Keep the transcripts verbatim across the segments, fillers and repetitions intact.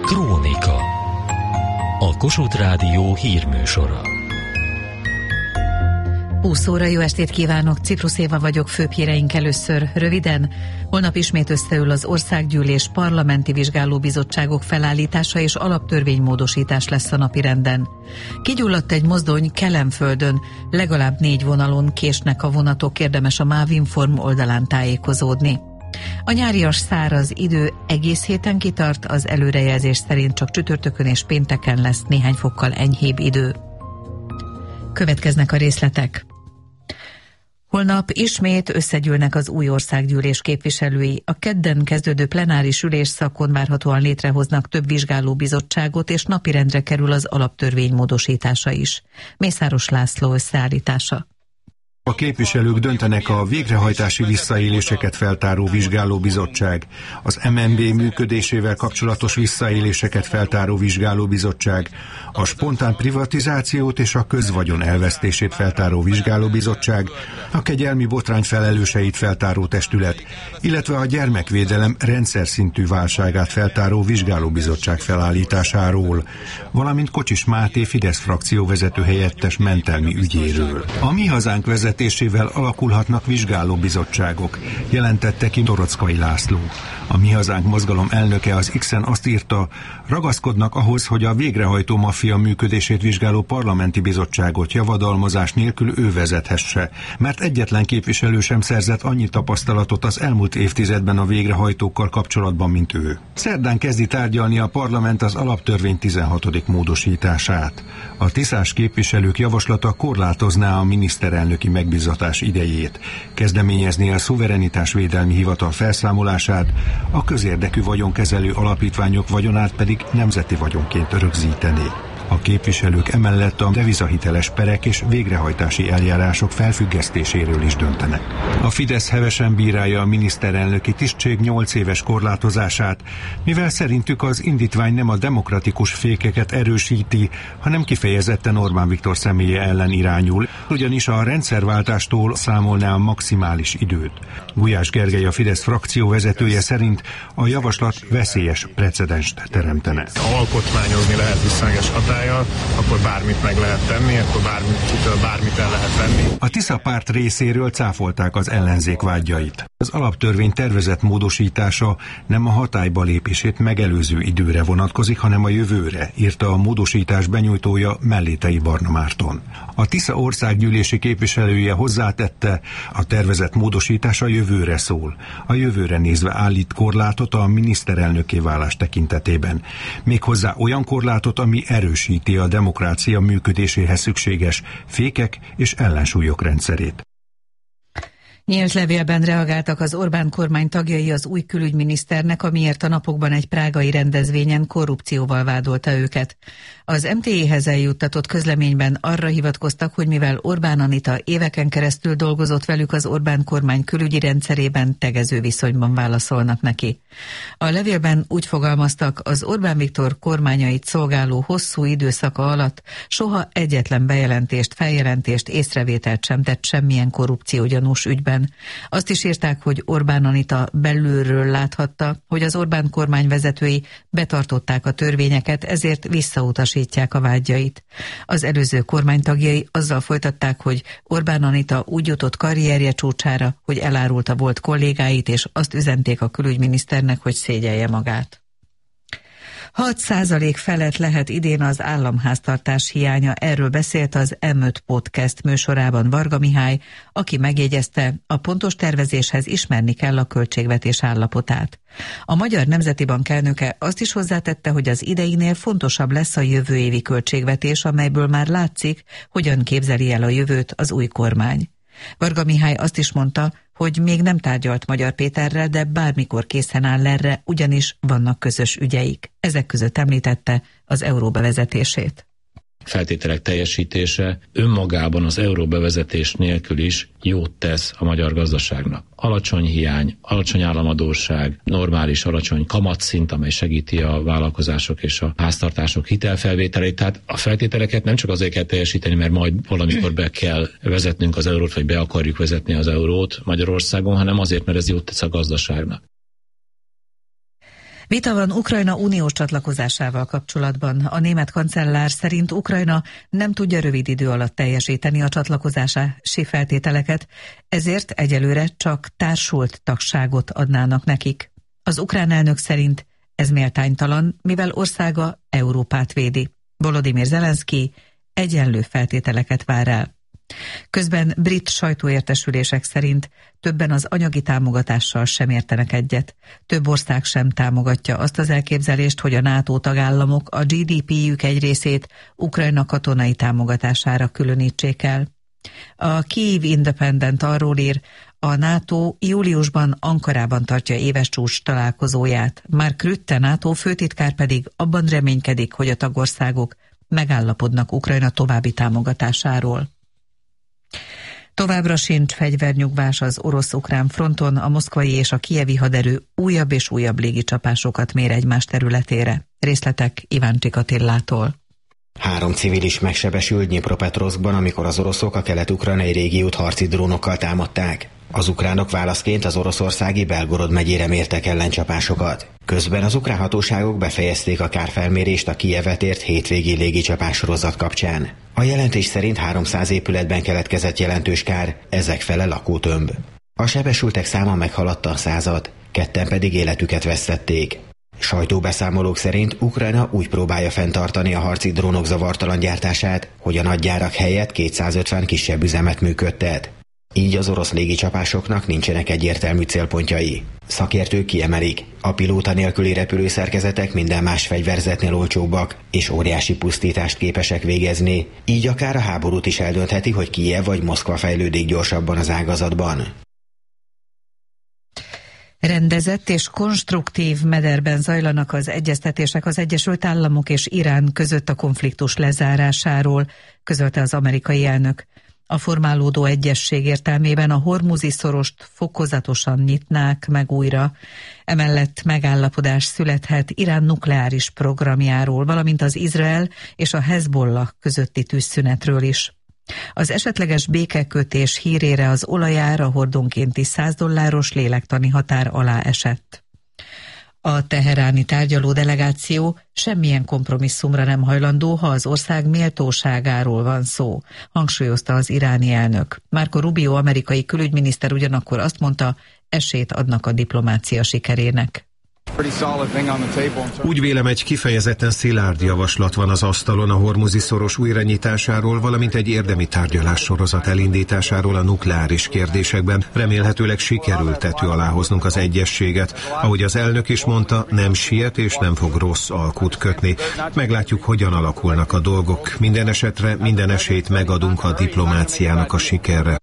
Krónika. A Kossuth Rádió hírműsora. húsz óra, jó estét kívánok, Ciprus Éva vagyok, főbb híreink először röviden. Holnap ismét összeül az Országgyűlés, parlamenti vizsgálóbizottságok felállítása és alaptörvénymódosítás lesz a napirenden. Kigyulladt egy mozdony Kelenföldön, legalább négy vonalon késnek a vonatok, érdemes a Mávinform oldalán tájékozódni. A nyárias száraz idő egész héten kitart, az előrejelzés szerint csak csütörtökön és pénteken lesz néhány fokkal enyhébb idő. Következnek a részletek. Holnap ismét összegyűlnek az új országgyűlés képviselői. A kedden kezdődő plenáris ülésszakon várhatóan létrehoznak több vizsgálóbizottságot, és napirendre kerül az alaptörvény módosítása is. Mészáros László összeállítása. A képviselők döntenek a végrehajtási visszaéléseket feltáró vizsgálóbizottság, az em en bé működésével kapcsolatos visszaéléseket feltáró vizsgálóbizottság, a spontán privatizációt és a közvagyon elvesztését feltáró vizsgálóbizottság, a kegyelmi botrány felelőseit feltáró testület, illetve a gyermekvédelem rendszer szintű válságát feltáró vizsgálóbizottság felállításáról, valamint Kocsis Máté Fidesz frakcióvezető helyettes mentelmi ügyéről. A Mi Hazánk vezetésével alakulhatnak vizsgálóbizottságok, jelentette ki Torockai László. A Mi Hazánk mozgalom elnöke az X-en azt írta, ragaszkodnak ahhoz, hogy a végrehajtó maffia működését vizsgáló parlamenti bizottságot javadalmazás nélkül ő vezethesse, mert egyetlen képviselő sem szerzett annyi tapasztalatot az elmúlt évtizedben a végrehajtókkal kapcsolatban, mint ő. Szerdán kezdi tárgyalni a parlament az alaptörvény tizenhatodik módosítását. A tiszás képviselők javaslata korlátozná a miniszterelnöki megbízatás idejét, kezdeményezni a szuverenitásvédelmi hivatal felszámolását, a közérdekű vagyonkezelő alapítványok vagyonát pedig nemzeti vagyonként rögzíteni. A képviselők emellett a devizahiteles perek és végrehajtási eljárások felfüggesztéséről is döntenek. A Fidesz hevesen bírálja a miniszterelnöki tisztség nyolc éves korlátozását, mivel szerintük az indítvány nem a demokratikus fékeket erősíti, hanem kifejezetten Orbán Viktor személye ellen irányul, ugyanis a rendszerváltástól számolná a maximális időt. Gulyás Gergely, a Fidesz frakció vezetője szerint a javaslat veszélyes precedenst teremtene. Alkotmányozni lehet visszaengedés hatállyal, akkor bármit meg lehet tenni, akkor bármit, bármit el lehet venni. A Tisza párt részéről cáfolták az ellenzék vágyait. Az alaptörvény tervezett módosítása nem a hatályba lépését megelőző időre vonatkozik, hanem a jövőre, írta a módosítás benyújtója, Mellétei Barna Márton. A Tisza országgyűlési képviselője hozzátette, a tervezett módosítás a jövőre szól. A jövőre nézve állít korlátot a miniszterelnökké válás tekintetében. Méghozzá olyan korlátot, ami erősíti a demokrácia működéséhez szükséges fékek és ellensúlyok rendszerét. Nyílt levélben reagáltak az Orbán kormány tagjai az új külügyminiszternek, amiért a napokban egy prágai rendezvényen korrupcióval vádolta őket. Az em té é-hez eljuttatott közleményben arra hivatkoztak, hogy mivel Orbán Anita éveken keresztül dolgozott velük az Orbán kormány külügyi rendszerében, tegező viszonyban válaszolnak neki. A levélben úgy fogalmaztak, az Orbán Viktor kormányait szolgáló hosszú időszaka alatt soha egyetlen bejelentést, feljelentést, észrevételt sem tett semmilyen korrupciógyanús ügyben. Azt is írták, hogy Orbán Anita belülről láthatta, hogy az Orbán kormány vezetői betartották a törvényeket, ezért visszautasítják a vádjait. Az előző kormány tagjai azzal folytatták, hogy Orbán Anita úgy jutott karrierje csúcsára, hogy elárulta volt kollégáit, és azt üzenték a külügyminiszternek, hogy szégyelje magát. hat százalék felett lehet idén az államháztartás hiánya, erről beszélt az em öt Podcast műsorában Varga Mihály, aki megjegyezte, a pontos tervezéshez ismerni kell a költségvetés állapotát. A Magyar Nemzeti Bank elnöke azt is hozzátette, hogy az ideinél fontosabb lesz a jövő évi költségvetés, amelyből már látszik, hogyan képzeli el a jövőt az új kormány. Varga Mihály azt is mondta, hogy még nem tárgyalt Magyar Péterrel, de bármikor készen áll erre, ugyanis vannak közös ügyeik. Ezek között említette az euró bevezetését. Feltételek teljesítése önmagában az euró bevezetés nélkül is jót tesz a magyar gazdaságnak. Alacsony hiány, alacsony államadósság, normális alacsony kamatszint, amely segíti a vállalkozások és a háztartások hitelfelvételét. Tehát a feltételeket nem csak azért kell teljesíteni, mert majd valamikor be kell vezetnünk az eurót, vagy be akarjuk vezetni az eurót Magyarországon, hanem azért, mert ez jót tesz a gazdaságnak. Vita van Ukrajna uniós csatlakozásával kapcsolatban. A német kancellár szerint Ukrajna nem tudja rövid idő alatt teljesíteni a csatlakozási feltételeket, ezért egyelőre csak társult tagságot adnának nekik. Az ukrán elnök szerint ez méltánytalan, mivel országa Európát védi. Volodymyr Zelenszky egyenlő feltételeket vár el. Közben brit sajtóértesülések szerint többen az anyagi támogatással sem értenek egyet. Több ország sem támogatja azt az elképzelést, hogy a NATO tagállamok a gé dé pé-jük egy részét Ukrajna katonai támogatására különítsék el. A Kyiv Independent arról ír, a NATO júliusban Ankarában tartja éves csúcs találkozóját. Mark Rutte NATO főtitkár pedig abban reménykedik, hogy a tagországok megállapodnak Ukrajna további támogatásáról. Továbbra sincs fegyvernyugvás az orosz-ukrán fronton, a moszkvai és a kijevi haderő újabb és újabb légicsapásokat mér egymás területére. Részletek Iváncsik Attillától. Három civil is megsebesült Dnyipropetroszkban, amikor az oroszok a kelet-ukrajnai régiót harci drónokkal támadták. Az ukránok válaszként az oroszországi Belgorod megyére mértek ellencsapásokat. Közben az ukrán hatóságok befejezték a kárfelmérést a Kijevet ért hétvégi légicsapás sorozat kapcsán. A jelentés szerint háromszáz épületben keletkezett jelentős kár, ezek fele lakótömb. A sebesültek száma meghaladta a százat, ketten pedig életüket vesztették. Sajtóbeszámolók szerint Ukrajna úgy próbálja fenntartani a harci drónok zavartalan gyártását, hogy a nagygyárak helyett kétszázötven kisebb üzemet működtet. Így az orosz légicsapásoknak nincsenek egyértelmű célpontjai. Szakértők kiemelik, a pilóta nélküli repülőszerkezetek minden más fegyverzetnél olcsóbbak, és óriási pusztítást képesek végezni, így akár a háborút is eldöntheti, hogy Kijev vagy Moszkva fejlődik gyorsabban az ágazatban. Rendezett és konstruktív mederben zajlanak az egyeztetések az Egyesült Államok és Irán között a konfliktus lezárásáról, közölte az amerikai elnök. A formálódó egyezség értelmében a hormuzi szorost fokozatosan nyitnák meg újra, emellett megállapodás születhet Irán nukleáris programjáról, valamint az Izrael és a Hezbollah közötti tűzszünetről is. Az esetleges békekötés hírére az olajára hordonkénti száz dolláros lélektani határ alá esett. A teheráni tárgyaló delegáció semmilyen kompromisszumra nem hajlandó, ha az ország méltóságáról van szó, hangsúlyozta az iráni elnök. Marco Rubio amerikai külügyminiszter ugyanakkor azt mondta, esélyt adnak a diplomácia sikerének. Úgy vélem, egy kifejezetten szilárd javaslat van az asztalon a hormuzi szoros újranyitásáról, valamint egy érdemi tárgyalássorozat elindításáról a nukleáris kérdésekben. Remélhetőleg sikerül tető alá hoznunk az egyezséget. Ahogy az elnök is mondta, nem siet és nem fog rossz alkut kötni. Meglátjuk, hogyan alakulnak a dolgok. Minden esetre minden esélyt megadunk a diplomáciának a sikerre.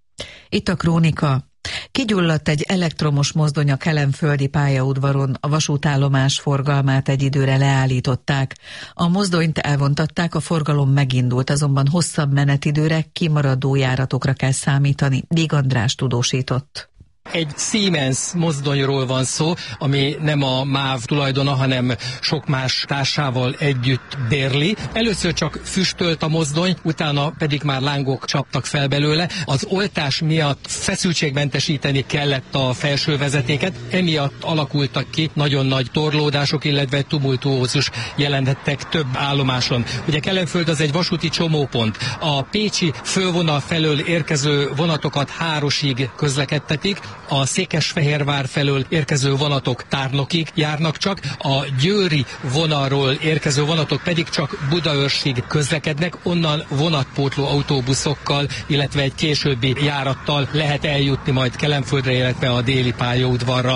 Itt a krónika. Kigyulladt egy elektromos mozdony a kelenföldi pályaudvaron, a vasútállomás forgalmát egy időre leállították. A mozdonyt elvontatták, a forgalom megindult, azonban hosszabb menetidőre kimaradó járatokra kell számítani. Díg András tudósított. Egy Siemens mozdonyról van szó, ami nem a MÁV tulajdona, hanem sok más társával együtt bérli. Először csak füstölt a mozdony, utána pedig már lángok csaptak fel belőle. Az oltás miatt feszültségmentesíteni kellett a felső vezetéket, emiatt alakultak ki nagyon nagy torlódások, illetve tumultuózus jelentettek több állomáson. Ugye Kelenföld az egy vasúti csomópont. A pécsi fővonal felől érkező vonatokat Hárosig közlekedtetik, a Székesfehérvár felől érkező vonatok Tárnokig járnak csak, a győri vonalról érkező vonatok pedig csak Budaörsig közlekednek, onnan vonatpótló autóbuszokkal, illetve egy későbbi járattal lehet eljutni majd Kelenföldre, illetve a déli pályaudvarra.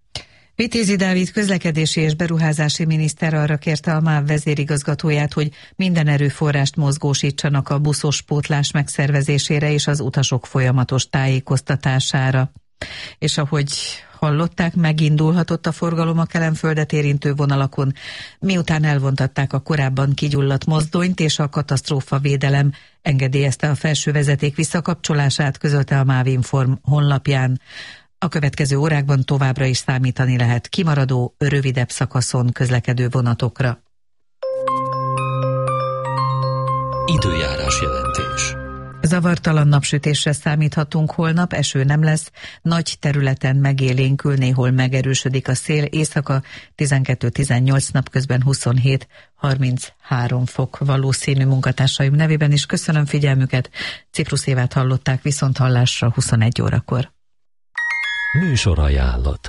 Vitézi Dávid közlekedési és beruházási miniszter arra kérte a MÁV vezérigazgatóját, hogy minden erőforrást mozgósítsanak a buszos pótlás megszervezésére és az utasok folyamatos tájékoztatására. És ahogy hallották, megindulhatott a forgalom a Kelenföldet érintő vonalakon, miután elvontatták a korábban kigyulladt mozdonyt, és a katasztrófavédelem engedélyezte a felső vezeték visszakapcsolását, közölte a MÁV-Inform honlapján. A következő órákban továbbra is számítani lehet kimaradó, rövidebb szakaszon közlekedő vonatokra. Időjárás jelentés. Zavartalan napsütésre számíthatunk holnap, eső nem lesz, nagy területen megélénkül, néhol megerősödik a szél, éjszaka tizenkettő-tizennyolc, napközben huszonhét harminchárom fok valószínű. Munkatársaim nevében is köszönöm figyelmüket. Ciprus Évát hallották, viszont hallásra huszonegy órakor. Műsorajánlat.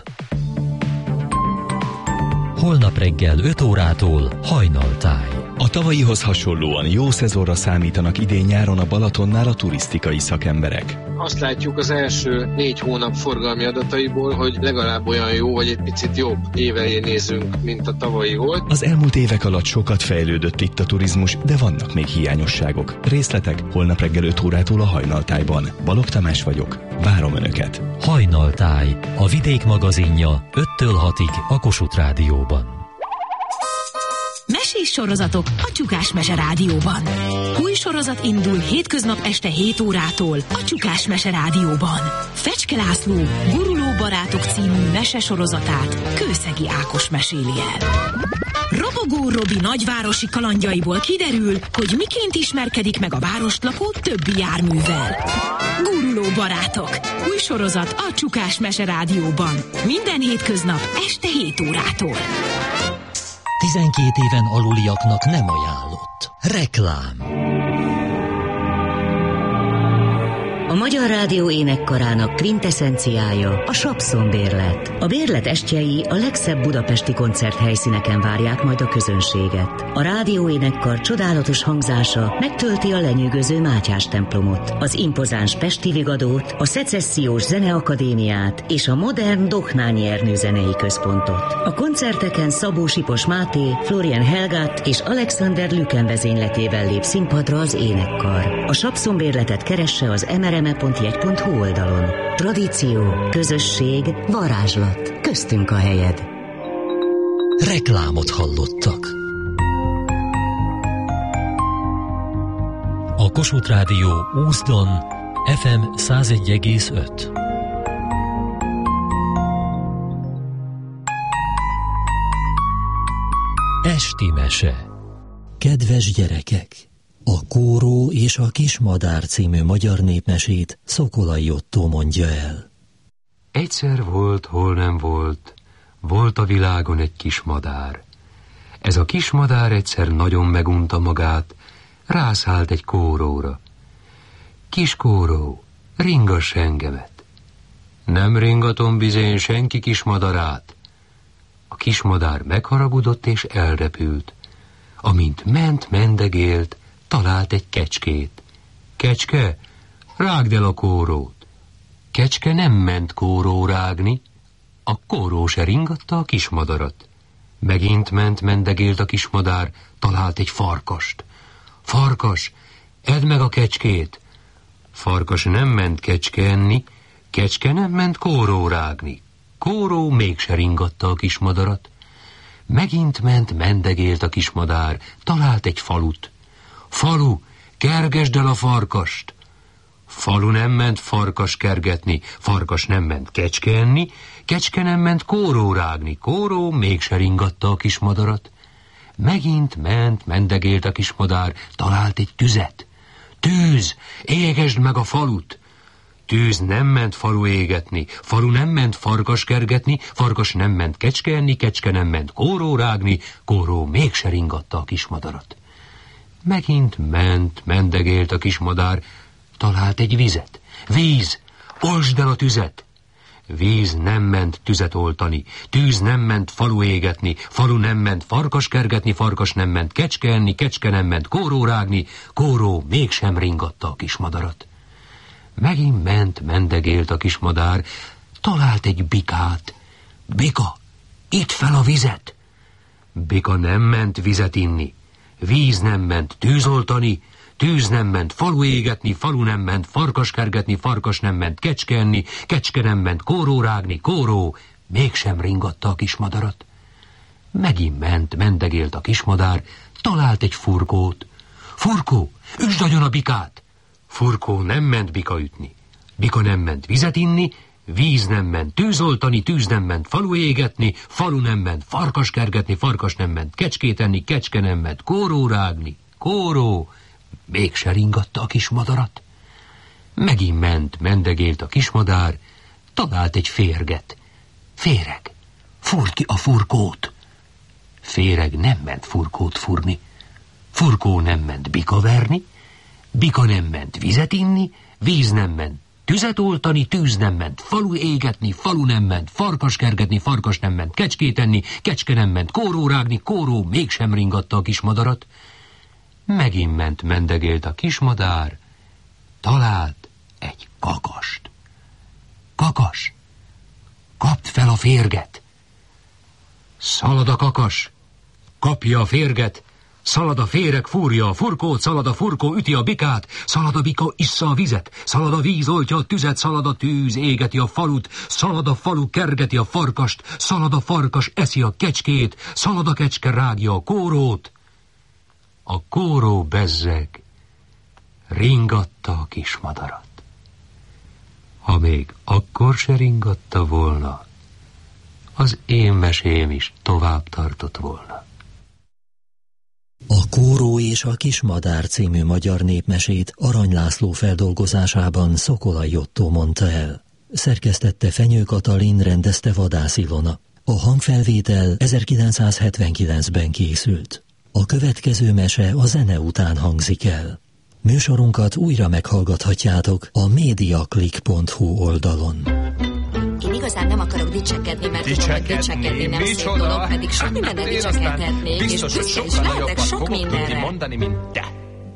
Holnap reggel öt órától Hajnaltáj. A tavalyihoz hasonlóan jó szezonra számítanak idén-nyáron a Balatonnál a turisztikai szakemberek. Azt látjuk az első négy hónap forgalmi adataiból, hogy legalább olyan jó, vagy egy picit jobb évei nézünk, mint a tavalyi volt. Az elmúlt évek alatt sokat fejlődött itt a turizmus, de vannak még hiányosságok. Részletek holnap reggel öt órától a Hajnaltájban. Balogh Tamás vagyok. Várom Önöket. Hajnaltáj, a Vidék magazinja öttől hatig a Kossuth Rádióban. Mesés sorozatok a Csukás Mese Rádióban. Új sorozat indul hétköznap este hét órától a Csukás Mese Rádióban. Fecske László Guruló barátok című mese sorozatát Kőszegi Ákos meséli el. Robogó Robi nagyvárosi kalandjaiból kiderül, hogy miként ismerkedik meg a várost lakó többi járművel. Guruló barátok. Új sorozat a Csukás Mese Rádióban. Minden hétköznap este hét órától. tizenkét éven aluliaknak nem ajánlott. Reklám. A Magyar Rádió énekkarának kvinteszenciája a Sapszon-bérlet. A bérlet estjei a legszebb budapesti koncerthelyszíneken várják majd a közönséget. A rádió énekkar csodálatos hangzása megtölti a lenyűgöző Mátyás templomot, az impozáns Pesti Vigadót, a Szecessziós Zeneakadémiát és a modern Dohnányi Ernő Zenei Központot. A koncerteken Szabó Sipos Máté, Florian Helgát és Alexander Lüken vezényletével lép színpadra az énekkar. A Sapszon-bérletet keresse az em er em e pont jegy pont hu oldalon. Tradíció, közösség, varázslat. Köztünk a helyed. Reklámot hallottak. A Kossuth Rádió Úszdon ef em százegy egész öt. Esti mese. Kedves gyerekek! A Kóró és a Kismadár című magyar népmesét Szokolai Ottó mondja el. Egyszer volt, hol nem volt, volt a világon egy kismadár. Ez a kismadár egyszer nagyon megunta magát, rászállt egy kóróra. Kis kóró, ringass engemet. Nem ringatom bizony senki kismadarát. A kismadár megharagudott és elrepült. Amint ment, mendegélt, talált egy kecskét. Kecske, rágd el a kórót. Kecske nem ment kóró rágni, a kóró se ringatta a kismadarat. Megint ment, mendegélt a kismadár, talált egy farkast. Farkas, edd meg a kecskét. Farkas nem ment kecske enni, kecske nem ment kóró rágni. Kóró mégse ringatta a kismadarat. Megint ment, mendegélt a kismadár, talált egy falut. Falu, kergesd el a farkast! Falu nem ment farkas kergetni, farkas nem ment kecske enni, kecske nem ment kóró rágni, kóró mégse ringatta a kismadarat. Megint ment, mendegélt a kismadár, talált egy tüzet. Tűz, égesd meg a falut! Tűz nem ment falu égetni, falu nem ment farkas kergetni, farkas nem ment kecske enni, kecske nem ment kóró rágni, kóró mégse ringatta a kismadarat. Megint ment, mendegélt a kismadár, talált egy vizet. Víz, oltsd el a tüzet! Víz nem ment tüzet oltani, tűz nem ment falu égetni, falu nem ment farkas kergetni, farkas nem ment kecske enni, kecske nem ment kóró rágni, kóró mégsem ringatta a kismadarat. Megint ment, mendegélt a kismadár, talált egy bikát. Bika, idd fel a vizet! Bika nem ment vizet inni, víz nem ment tűzoltani, tűz nem ment falu égetni, falu nem ment farkas kergetni, farkas nem ment kecske enni, kecske nem ment kóró rágni, kóró mégsem ringatta a kismadarat. Megint ment, mendegélt a kismadár, talált egy furkót. Furkó, üsd agyon a bikát! Furkó nem ment bika ütni, bika nem ment vizet inni, víz nem ment tűzoltani, tűz nem ment falu égetni, falu nem ment farkas kergetni, farkas nem ment kecskét enni, kecske nem ment kóró rágni, kóró mégse ringatta a kismadarat. Megint ment, mendegélt a kismadár, talált egy férget. Féreg, fúrd ki a furkót. Féreg nem ment furkót fúrni. Furkó nem ment bika verni, bika nem ment vizet inni, víz nem ment tüzet oltani, tűz nem ment falu égetni, falu nem ment farkas kergetni, farkas nem ment kecskét enni, kecske nem ment kóró rágni, kóró mégsem ringatta a kismadarat. Megint ment, mendegélt a kismadár, talált egy kakast. Kakas, kapd fel a férget! Szalad a kakas, kapja a férget, szalad a féreg, fúrja a furkót, szalad a furkó, üti a bikát, szalad a bika, issza a vizet, szalad a víz, oltja a tüzet, szalad a tűz, égeti a falut, szalad a falu, kergeti a farkast, szalad a farkas, eszi a kecskét, szalad a kecske, rágja a kórót. A kóró bezzeg, ringatta a kismadarat. Ha még akkor se ringatta volna, az én mesém is tovább tartott volna. A Kóró és a Kismadár című magyar népmesét Arany László feldolgozásában Szokolay Ottó mondta el. Szerkesztette Fenyő Katalin, rendezte Vadász Ilona. A hangfelvétel ezerkilencszázhetvenkilencben készült. A következő mese a zene után hangzik el. Műsorunkat újra meghallgathatjátok a mediaclick pont hu oldalon. Én igazán nem akarok dicsekedni, mert tudom, hogy dicsekedni nem szép dolog, pedig sok mindenre dicsekedhetnék, és büszke is lehetek sok mindenre. Mondani, mint te.